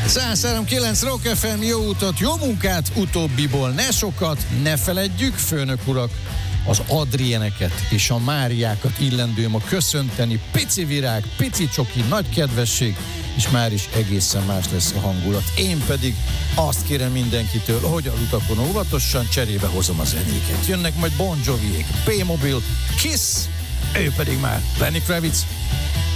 103.9 Rock FM, jó utat, jó munkát, utóbbiból ne sokat, ne feledjük, főnök urak, az Adrieneket és a Máriákat illendő ma köszönteni. Pici virág, pici csoki, nagy kedvesség, és már is egészen más lesz a hangulat. Én pedig azt kérem mindenkitől, hogy a utakon óvatosan, cserébe hozom a zenéket. Jönnek majd Bon Joviék, P-Mobil, Kiss, ő pedig már Lenny Kravitz.